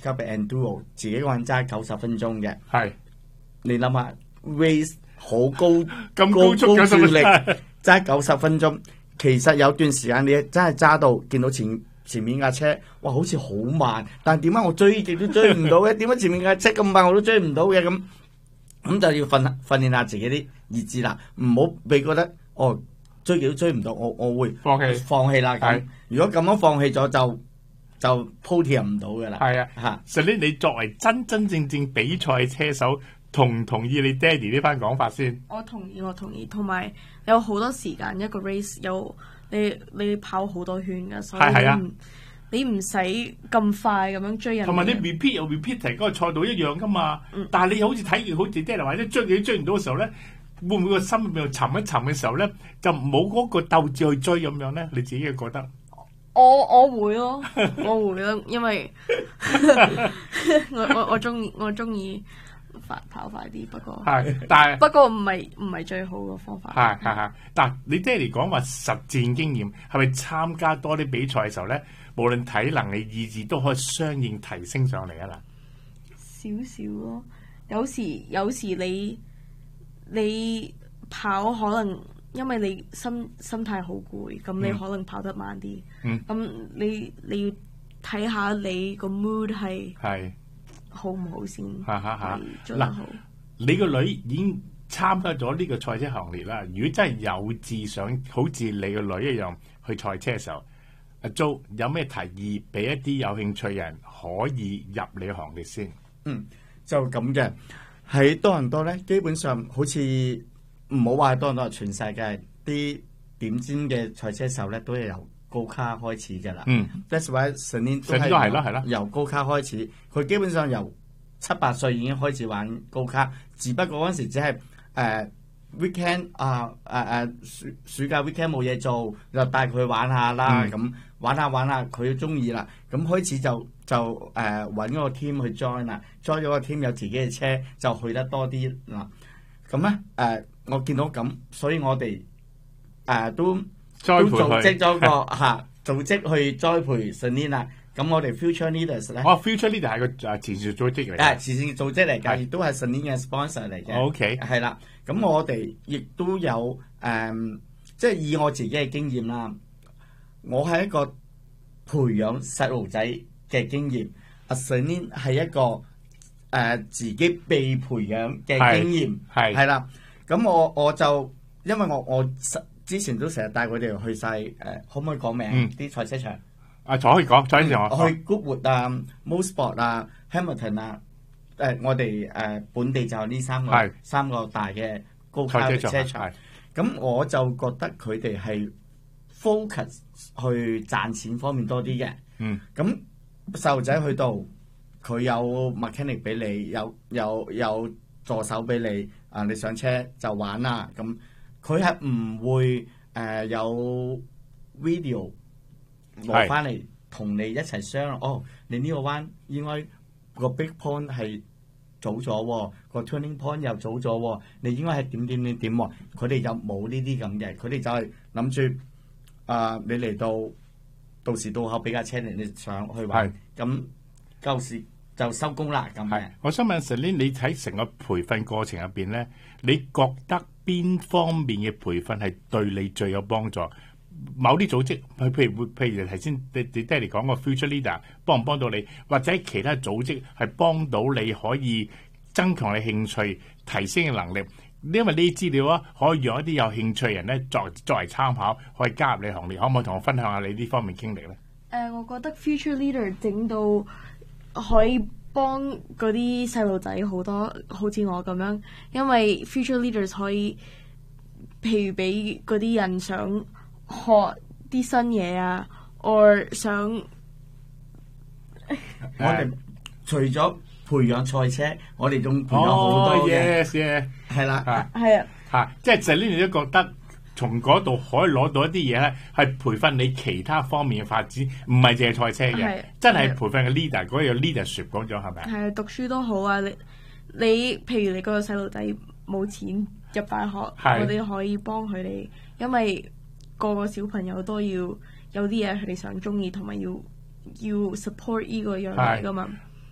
Cup 嘅 Enduro， 自己一個人揸90分鐘嘅。 係你諗下 race 好高咁高速高 90 跳力揸90分鐘，其實有段時間你真係揸到見到前面架車，哇，好似好慢，但係點解我追極都追唔到嘅？點解前面架車咁慢我都追唔到嘅？咁就要訓練下自己啲意志啦，唔好俾覺得追極都追唔到，我會放棄啦。咁如果咁樣放棄咗就podium唔到嘅啦。 係啊，所以你作為真正比賽車手，同唔同意你爹哋呢番講法先？ 我同意，同埋有好多時間一個 race 有你跑好多圈㗎，所以你唔使咁快咁樣追人。 同埋你 repeat 又 repeat 係嗰個賽道一樣噶嘛，但係你好似睇住好似爹哋話，追唔到嘅時候咧，會唔會個心入面沉一沉嘅時候咧，就冇嗰個鬥志去追咁樣咧？你自己覺得？ 我會咯，因為我中意跑快啲，不過唔係最好嘅方法。 係，但你爹哋講話實戰經驗係咪參加多啲比賽嘅時候咧，無論體能嘅意志都可以相應提升上嚟啊啦？ 少少咯，有時你跑可能因為你心態好攰，咁你可能跑得慢啲。咁你要睇下你個 mood 係好唔好先，做得好。 你個女已經參加咗呢個賽車行列啦。如果真係有志想好似你個女一樣去賽車嘅時候，阿 Jo 有咩提議俾一啲有興趣人可以入你嘅行列先？ 就咁嘅。喺多倫多咧，基本上好似唔好話多倫多，全世界啲點尖嘅賽車手咧，都係由高卡開始嘅啦。That's why 上年都係由高卡開始。佢基本上由7、8歲已經開始玩高卡，只不過嗰陣時只係weekend 暑假 weekend 冇嘢做，就帶佢去玩下啦。咁玩下佢都中意啦。咁開始就揾個 team 去 join 啦。join 咗個 team 有自己嘅車，就去得多啲啦。咁咧我見到咁，所以我哋都組織咗個組織去栽培 Selina。咁我哋 Future Leaders 咧 ，Future Leader 係個慈善組織嚟嘅， 慈善組織嚟㗎，亦都係 Selina 嘅 sponsor 嚟嘅。 OK， 係啦。咁我哋亦都有即係以我自己嘅經驗啦，我係一個培養細路仔嘅經驗。阿 Selina 係一個自己被培養嘅經驗，係啦。咁我就因為我之前都成日帶佢哋去晒可唔可以講名啲賽車場？ 可以講，賽車場去 Goodwood 啊、Mosport 啊、Hamilton 啊，我哋本地就呢三個大嘅高卡車場。咁我就覺得佢哋係 focus 去賺錢方面多啲嘅。咁細路仔去到，佢有 mechanic 俾你，有助手俾你，你上車就玩啦。咁佢係唔會有 video 攞翻嚟同你一齊商量。你呢個彎應該個 big point 係早咗，個 turning point 又早咗，你應該係點。佢哋就冇呢啲咁嘅，佢哋就係諗住你嚟到時到後俾架車你上去玩，咁夠時就收工啦。咁我想問 Selina， 你睇成個培訓過程入邊咧，你覺得邊方面嘅培訓係對你最有幫助？某啲組織，譬如頭先你爹哋講個 Future Leader 幫唔幫到你，或者其他組織係幫到你可以增強你興趣、提升嘅能力。因為呢啲資料啊，可以讓一啲有興趣嘅人咧作為參考，可以加入你行列。可唔可以同我分享下你呢方面經歷咧？ 我覺得 Future Leader 整到可以幫嗰啲細路仔好多，好似我咁樣，因為 Future Leaders 可以，譬如俾嗰啲人想學啲新嘢啊，或想我哋除咗培養賽車，我哋仲培養好多嘅，係啦， 係啊， 即係Selina你都覺得從嗰度可以攞到一啲嘢咧，係培訓你其他方面嘅發展，唔係淨係賽車嘅，真係培訓嘅 leader 嗰個 leadership 講咗係咪啊？係啊， 讀書都好啊，你譬如你個細路仔冇錢入大學，我哋可以幫佢哋，因為個個小朋友都要有啲嘢佢哋想中意，同埋要 support 呢個樣嘢噶嘛。